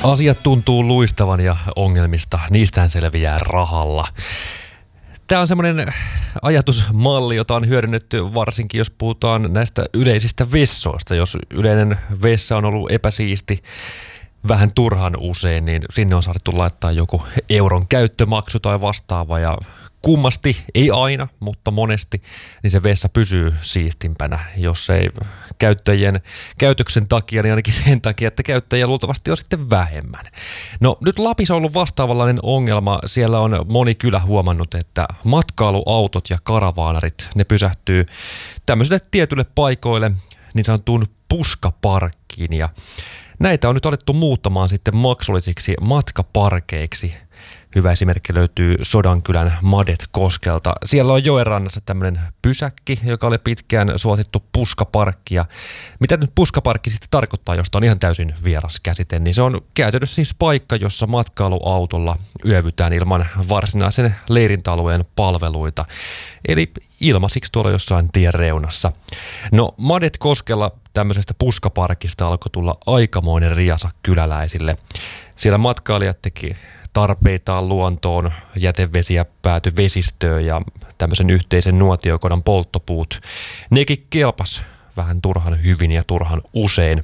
Asiat tuntuu luistavan ja ongelmista, niistään selviää rahalla. Tämä on semmoinen ajatusmalli, jota on hyödynnetty varsinkin, jos puhutaan näistä yleisistä vessoista. Jos yleinen vessa on ollut epäsiisti vähän turhan usein, niin sinne on saatu laittaa joku euron käyttömaksu tai vastaava. Ja kummasti, ei aina, mutta monesti, niin se vessa pysyy siistimpänä, jos ei käyttäjien käytöksen takia, niin ainakin sen takia, että käyttäjiä luultavasti on sitten vähemmän. No nyt Lapissa on ollut vastaavanlainen ongelma. Siellä on moni kylä huomannut, että matkailuautot ja karavaanarit, ne pysähtyy tämmöisille tietyille paikoille, niin sanottuun puskaparkkiin. Ja näitä on nyt alettu muuttamaan sitten maksullisiksi matkaparkeiksi. Hyvä esimerkki löytyy Sodankylän Madet-koskelta. Siellä on joen rannassa tämmöinen pysäkki, joka oli pitkään suosittu puskaparkki. Ja mitä nyt puskaparkki sitten tarkoittaa, josta on ihan täysin vieras käsite, niin se on käytännössä siis paikka, jossa matkailuautolla yövytään ilman varsinaisen leirintäalueen palveluita. Eli ilmaisiksi tuolla jossain tien reunassa. No Madet-koskella tämmöisestä puskaparkista alkoi tulla aikamoinen riasa kyläläisille. Siellä matkailijat teki tarpeitaan luontoon, jätevesiä päätyi vesistöön ja tämmöisen yhteisen nuotiokodan polttopuut. Nekin kelpas vähän turhan hyvin ja turhan usein.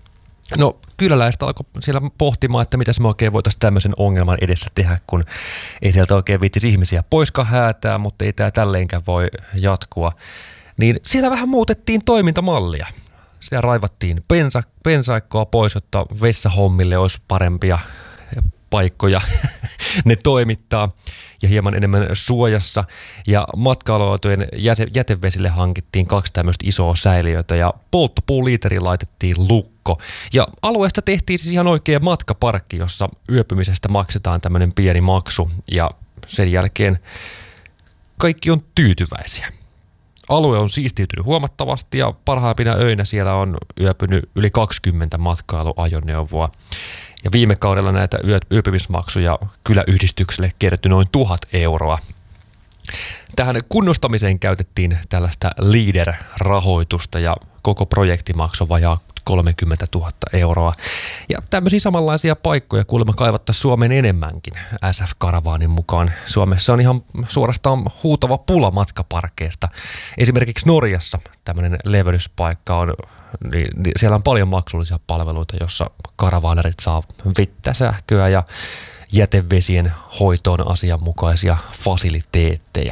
No kyläläistä alkoi siellä pohtimaan, että mitäs me oikein voitaisiin tämmöisen ongelman edessä tehdä, kun ei sieltä oikein viittisi ihmisiä poiskaan häätää, mutta ei tämä tälleenkään voi jatkua. Niin siellä vähän muutettiin toimintamallia. Siellä raivattiin pensaikkoa pois, jotta vessahommille olisi parempia paikkoja ne toimittaa ja hieman enemmän suojassa. Ja matkailuautojen jätevesille hankittiin 2 tämmöistä isoa säiliötä ja polttopuuliiteri laitettiin lukko. Ja alueesta tehtiin siis ihan oikea matkaparkki, jossa yöpymisestä maksetaan tämmöinen pieni maksu ja sen jälkeen kaikki on tyytyväisiä. Alue on siistiytynyt huomattavasti ja parhaimpina öinä siellä on yöpynyt yli 20 matkailuajoneuvoa. Ja viime kaudella näitä yöpymismaksuja kyläyhdistykselle kertyi noin 1000 euroa. Tähän kunnostamiseen käytettiin tällaista Leader-rahoitusta ja koko projekti maksoi vajaa 30 000 euroa. Ja tämmöisiä samanlaisia paikkoja kuulemma kaivattaisiin Suomeen enemmänkin SF-karavaanin mukaan. Suomessa on ihan suorastaan huutava pula matkaparkeista. Esimerkiksi Norjassa tämmöinen levelyspaikka on, niin siellä on paljon maksullisia palveluita, jossa karavaanarit saa vettä, sähköä ja jätevesien hoitoon asianmukaisia fasiliteetteja.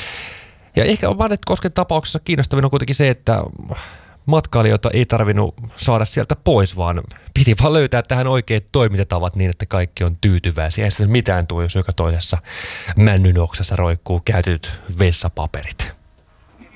Ja ehkä Madet-kosken tapauksessa kiinnostavin on kuitenkin se, että matkailijoita ei tarvinnut saada sieltä pois, vaan piti vaan löytää tähän oikeat toimintatavat niin, että kaikki on tyytyväisiä. Ei sitten mitään tule, jos joka toisessa männyn oksassa roikkuu käytetyt vessapaperit.